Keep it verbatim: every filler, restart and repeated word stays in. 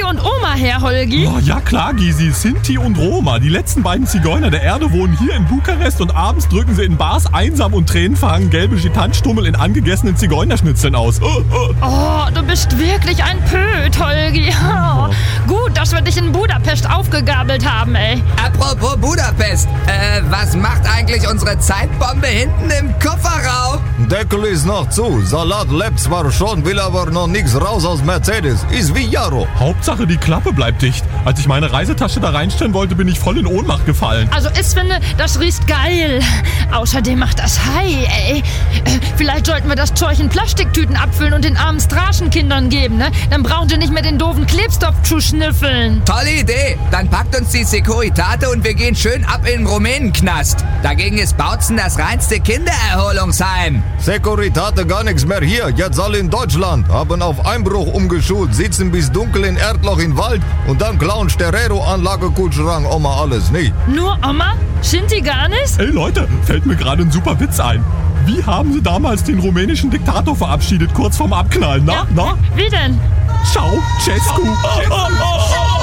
und Oma her, Holgi? Oh, ja klar, Gysi. Sinti und Roma, die letzten beiden Zigeuner der Erde, wohnen hier in Bukarest und abends drücken sie in Bars einsam und tränenverhangen gelbe Gitanstummel in angegessenen Zigeunerschnitzeln aus. Oh, oh. Oh, du bist wirklich ein Pöt, Holgi. Oh, gut, dass wir dich in Budapest aufgegabelt haben, ey. Apropos Budapest, äh, was macht eigentlich unsere Zeitbombe hinten im Kofferraum? Deckel ist noch zu. Salat lebt zwar schon, will aber noch nichts raus aus Mercedes. Ist wie Jaro. Hauptsache die Klappe bleibt dicht. Als ich meine Reisetasche da reinstellen wollte, bin ich voll in Ohnmacht gefallen. Also ich finde, das riecht geil. Außerdem macht das High, ey. Äh, vielleicht sollten wir das Zeug in Plastiktüten abfüllen und den armen Straßenkindern geben, ne? Dann brauchen sie nicht mehr den doofen Klebstoff zu schnüffeln. Tolle Idee. Dann packt uns die Securitate und wir gehen schön ab in den Rumänenknast. Dagegen ist Bautzen das reinste Kindererholungsheim. Securitate gar nichts mehr hier. Jetzt alle in Deutschland. Haben auf Einbruch umgeschult, sitzen bis dunkel in Erdloch im Wald und dann klauen Stereo-Anlage Kutschrang Oma alles. Nee. Nur Oma? Sind die gar nicht? Ey Leute, fällt mir gerade ein super Witz ein. Wie haben sie damals den rumänischen Diktator verabschiedet, kurz vorm Abknallen? Na, Ja, na? wie denn? Ciao, Cescu.